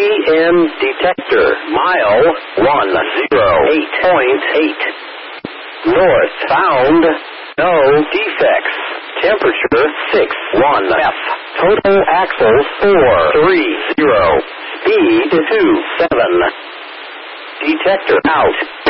EM detector, mile 108.8. North, found no defects. Temperature 61 F. Total axles 430. Speed 27. Detector out.